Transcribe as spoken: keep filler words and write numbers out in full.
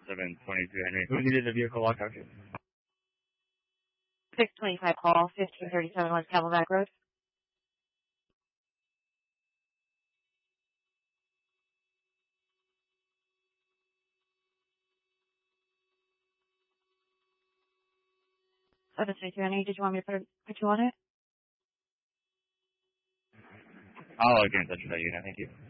seven twenty-two Henry. Who needed a vehicle locked out to? six twenty-five Paul, fifteen thirty-seven West Camelback Road. seven twenty-two Henry, did you want me to put, put you on it? I'll get in touch with that unit. Thank you.